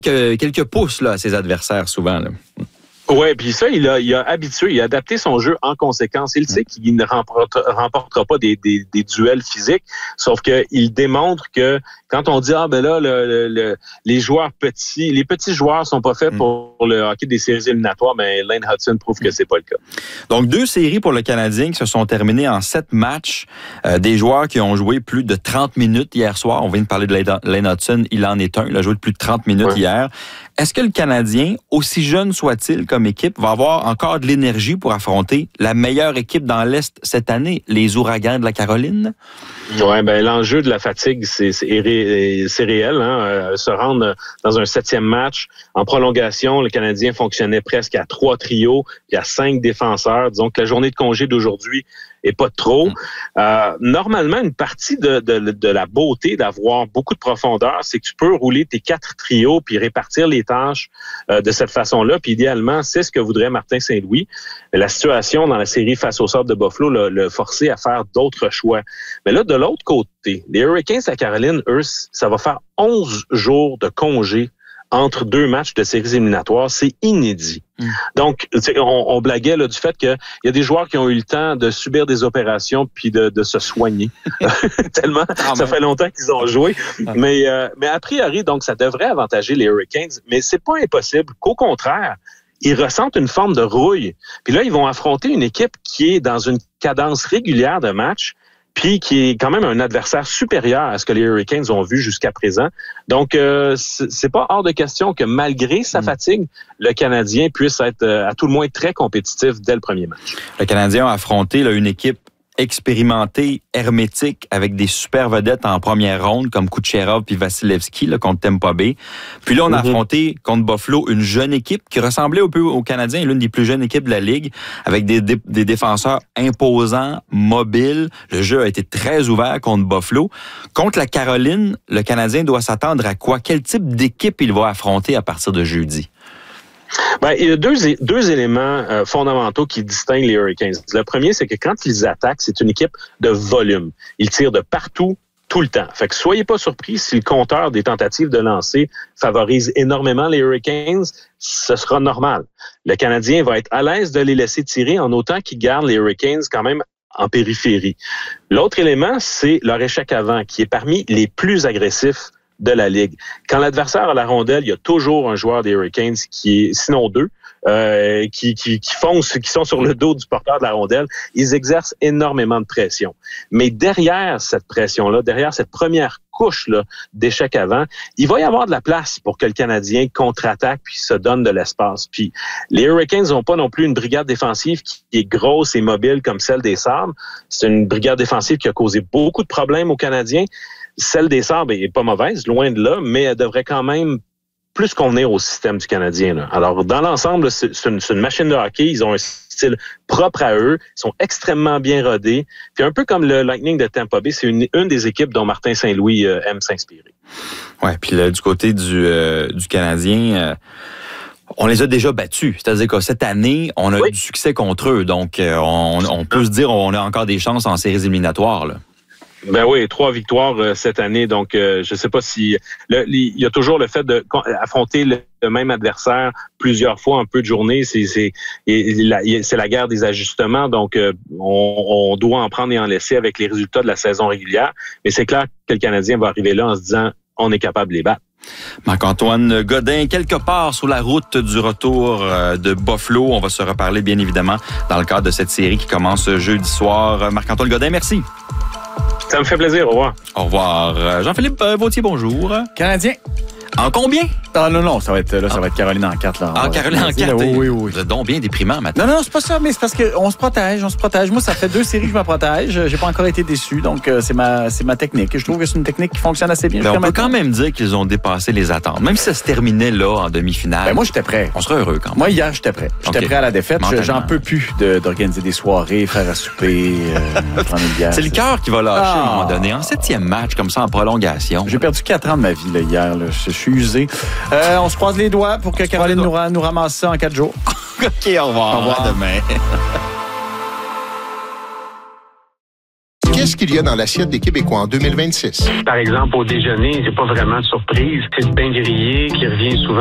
quelques pouces là, à ses adversaires souvent. Là. Oui, puis ça, il a adapté son jeu en conséquence. Il sait qu'il ne remportera pas des duels physiques, sauf qu'il démontre que quand on dit les joueurs petits, les petits joueurs sont pas faits pour le hockey des séries éliminatoires, mais Lane Hudson prouve que c'est pas le cas. Donc 2 séries pour le Canadien qui se sont terminées en 7 matchs. Des joueurs qui ont joué plus de 30 minutes hier soir. On vient de parler de Lane Hudson, il en est un. Il a joué de plus de 30 minutes hier. Est-ce que le Canadien, aussi jeune soit-il comme équipe, va avoir encore de l'énergie pour affronter la meilleure équipe dans l'Est cette année, les Ouragans de la Caroline? Oui, ben l'enjeu de la fatigue, c'est réel. Hein? Se rendre dans un 7e match en prolongation, le Canadien fonctionnait presque à 3 trios et à 5 défenseurs. Disons que la journée de congé d'aujourd'hui est pas de trop. Normalement, une partie de la beauté d'avoir beaucoup de profondeur, c'est que tu peux rouler tes 4 trios puis répartir les tâches de cette façon-là. Puis idéalement, c'est ce que voudrait Martin Saint-Louis. La situation dans la série face au Sabres de Buffalo l'a forcé à faire d'autres choix. Mais là, de l'autre côté, les Hurricanes à Caroline, eux, ça va faire 11 jours de congé entre 2 matchs de séries éliminatoires. C'est inédit. Donc, on blaguait là, du fait qu'il y a des joueurs qui ont eu le temps de subir des opérations puis de se soigner. Tellement, ça fait longtemps qu'ils ont joué. Mais a priori, donc, ça devrait avantager les Hurricanes. Mais c'est pas impossible qu'au contraire, ils ressentent une forme de rouille. Puis là, ils vont affronter une équipe qui est dans une cadence régulière de match, puis qui est quand même un adversaire supérieur à ce que les Hurricanes ont vu jusqu'à présent. Donc, c'est pas hors de question que malgré sa fatigue, le Canadien puisse être à tout le moins très compétitif dès le premier match. Le Canadien a affronté là, une équipe expérimentée, hermétique, avec des super vedettes en première ronde, comme Kucherov puis Vasilevski là, contre Tampa Bay. Puis là, on a affronté contre Buffalo une jeune équipe qui ressemblait un peu aux Canadiens, l'une des plus jeunes équipes de la Ligue, avec des défenseurs imposants, mobiles. Le jeu a été très ouvert contre Buffalo. Contre la Caroline, le Canadien doit s'attendre à quoi? Quel type d'équipe il va affronter à partir de jeudi? Ben, il y a deux éléments fondamentaux qui distinguent les Hurricanes. Le premier, c'est que quand ils attaquent, c'est une équipe de volume. Ils tirent de partout, tout le temps. Fait que soyez pas surpris si le compteur des tentatives de lancer favorise énormément les Hurricanes, ce sera normal. Le Canadien va être à l'aise de les laisser tirer en autant qu'ils gardent les Hurricanes quand même en périphérie. L'autre élément, c'est leur échec avant, qui est parmi les plus agressifs de la Ligue. Quand l'adversaire a la rondelle, il y a toujours un joueur des Hurricanes qui est, sinon 2, qui foncent, qui sont sur le dos du porteur de la rondelle. Ils exercent énormément de pression. Mais derrière cette pression-là, derrière cette première couche-là d'échec avant, il va y avoir de la place pour que le Canadien contre-attaque puis se donne de l'espace. Puis les Hurricanes n'ont pas non plus une brigade défensive qui est grosse et mobile comme celle des Sabres. C'est une brigade défensive qui a causé beaucoup de problèmes aux Canadiens. Celle des Sabres est pas mauvaise, loin de là, mais elle devrait quand même plus convenir au système du Canadien. Là. Alors, dans l'ensemble, c'est une machine de hockey. Ils ont un style propre à eux. Ils sont extrêmement bien rodés. Puis un peu comme le Lightning de Tampa Bay, c'est une des équipes dont Martin Saint-Louis aime s'inspirer. Ouais, puis là, du côté du Canadien... on les a déjà battus. C'est-à-dire que cette année, on a eu du succès contre eux. Donc, on peut se dire qu'on a encore des chances en séries éliminatoires, là. Ben oui, 3 victoires cette année. Donc, je sais pas si... il y a toujours le fait d'affronter le même adversaire plusieurs fois en peu de journées. C'est la guerre des ajustements. Donc, on doit en prendre et en laisser avec les résultats de la saison régulière. Mais c'est clair que le Canadien va arriver là en se disant on est capable de les battre. Marc-Antoine Godin, quelque part sur la route du retour de Buffalo. On va se reparler, bien évidemment, dans le cadre de cette série qui commence jeudi soir. Marc-Antoine Godin, merci. Ça me fait plaisir. Au revoir. Au revoir. Jean-Philippe Vautier, bonjour. Canadien. En combien? Ah non, ça va être Caroline en 4. Là. Ah, Caroline en 4. Oui. C'est donc bien déprimant maintenant. Non, c'est pas ça, mais c'est parce qu'on se protège. Moi, ça fait 2 séries que je me protège. J'ai pas encore été déçu, donc c'est ma technique. Je trouve que c'est une technique qui fonctionne assez bien. On peut quand même dire qu'ils ont dépassé les attentes. Même si ça se terminait là, en demi-finale. Ben moi, j'étais prêt. On serait heureux quand même. Moi, hier, j'étais prêt. J'étais prêt à la défaite. J'en peux plus d'organiser des soirées, faire à souper, prendre une bière. C'est le cœur qui va lâcher à un moment donné. En 7e match, comme ça, en prolongation. J'ai perdu 4 ans de ma vie là, hier. Là. Je suis usé. On se croise les doigts pour que Caroline nous ramasse ça en 4 jours. OK, au revoir. Au revoir. À demain. Qu'est-ce qu'il y a dans l'assiette des Québécois en 2026? Par exemple, au déjeuner, j'ai pas vraiment de surprise. C'est le pain grillé qui revient souvent